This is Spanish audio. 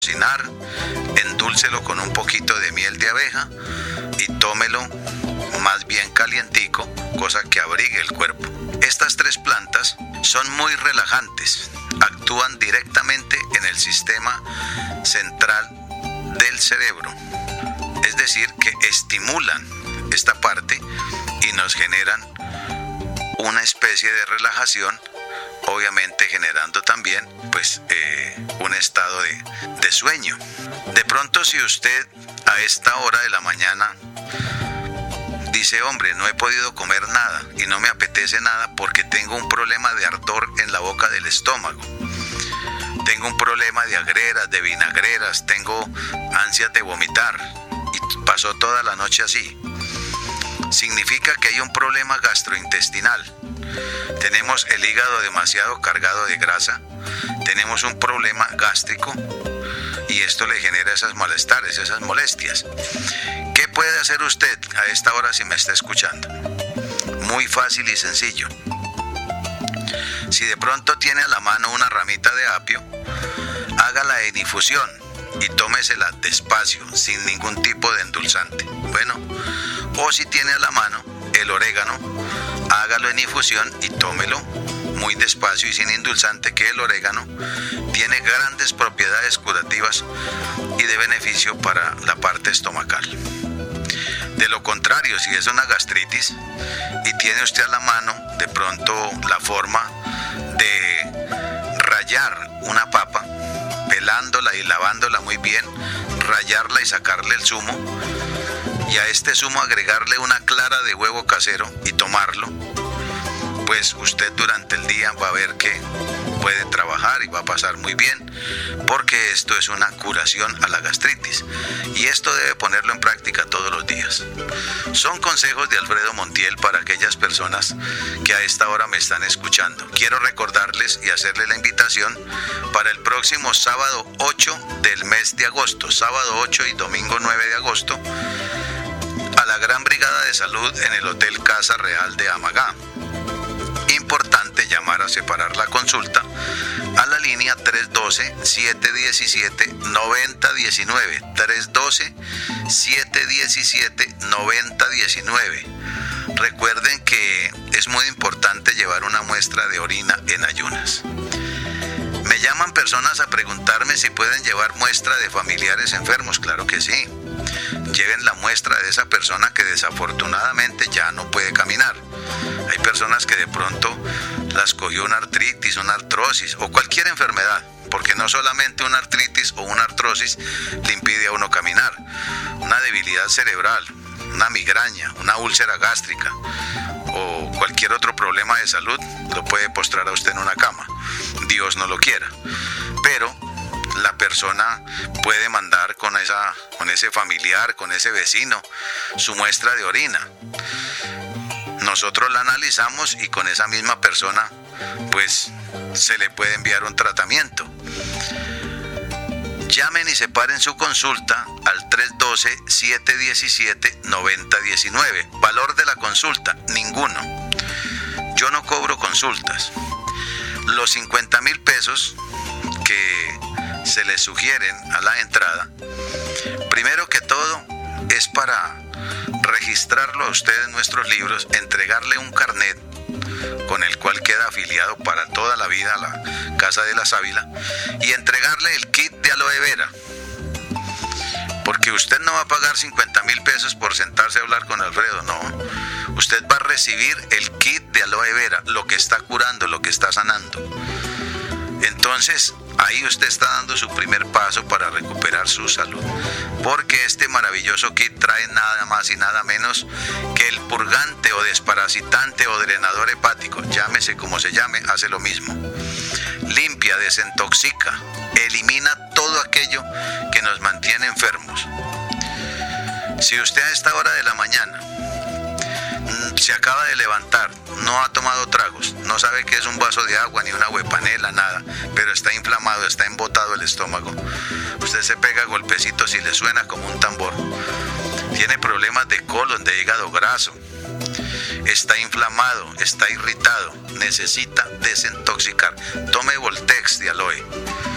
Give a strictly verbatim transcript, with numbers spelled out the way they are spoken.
cocinar, endúlcelo con un poquito de miel de abeja y tómelo más bien calientico, cosa que abrigue el cuerpo. Estas tres plantas son muy relajantes, actúan directamente en el sistema central del cerebro, es decir, que estimulan esta parte y nos generan una especie de relajación, obviamente generando también pues eh, un estado de, de sueño. De pronto, si usted a esta hora de la mañana dice, hombre, no he podido comer nada y no me apetece nada porque tengo un problema de ardor en la boca del estómago, tengo un problema de agreras, de vinagreras, tengo ansias de vomitar y pasó toda la noche así, significa que hay un problema gastrointestinal. Tenemos el hígado demasiado cargado de grasa, tenemos un problema gástrico y esto le genera esos malestares, esas molestias. ¿Qué puede hacer usted a esta hora si me está escuchando? Muy fácil y sencillo. Si de pronto tiene a la mano una ramita de apio, hágala en infusión y tómesela despacio, sin ningún tipo de endulzante. Bueno, o si tiene a la mano el orégano, hágalo en infusión y tómelo muy despacio y sin endulzante, que el orégano tiene grandes propiedades curativas y de beneficio para la parte estomacal. De lo contrario, si es una gastritis y tiene usted a la mano de pronto la forma de rallar una papa, pelándola y lavándola muy bien, rallarla y sacarle el zumo, y a este zumo agregarle una clara de huevo casero y tomarlo, pues usted durante el día va a ver que puede trabajar y va a pasar muy bien, porque esto es una curación a la gastritis y esto debe ponerlo en práctica todos los días. Son consejos de Alfredo Montiel para aquellas personas que a esta hora me están escuchando. Quiero recordarles y hacerles la invitación para el próximo sábado ocho del mes de agosto, sábado ocho y domingo nueve de agosto, a la Gran Brigada de Salud en el Hotel Casa Real de Amagá. Importante llamar a separar la consulta a la línea tres uno dos, siete uno siete, nueve cero uno nueve, tres uno dos, siete uno siete, nueve cero uno nueve. Recuerden que es muy importante llevar una muestra de orina en ayunas. Me llaman personas a preguntarme si pueden llevar muestra de familiares enfermos. Claro que sí. Lleven la muestra de esa persona que desafortunadamente ya no puede caminar. Hay personas que de pronto las cogió una artritis, una artrosis o cualquier enfermedad, porque no solamente una artritis o una artrosis le impide a uno caminar. Una debilidad cerebral, una migraña, una úlcera gástrica o cualquier otro problema de salud lo puede postrar a usted en una cama. Dios no lo quiera. Pero la persona puede mandar con esa, con ese familiar, con ese vecino, su muestra de orina. Nosotros la analizamos y con esa misma persona, pues, se le puede enviar un tratamiento. Llamen y separen su consulta al tres uno dos, siete uno siete, nueve cero uno nueve. Valor de la consulta, ninguno. Yo no cobro consultas. Los cincuenta mil pesos que se les sugieren a la entrada, primero que todo, es para registrarlo a usted en nuestros libros, entregarle un carnet con el cual queda afiliado para toda la vida a la Casa de la Sábila y entregarle el kit de aloe vera, porque usted no va a pagar cincuenta mil pesos por sentarse a hablar con Alfredo, no. Usted va a recibir el kit de aloe vera, lo que está curando, lo que está sanando. Entonces, ahí usted está dando su primer paso para recuperar su salud, porque este maravilloso kit trae nada más y nada menos que el purgante o desparasitante o drenador hepático, llámese como se llame, hace lo mismo. Limpia, desintoxica, elimina todo aquello que nos mantiene enfermos. Si usted a esta hora de la mañana se acaba de levantar, no ha tomado tragos, no sabe qué es un vaso de agua ni una huepanela, nada, pero está inflamado, está embotado el estómago, usted se pega golpecitos y le suena como un tambor, tiene problemas de colon, de hígado graso, está inflamado, está irritado, necesita desintoxicar, tome Voltex de aloe.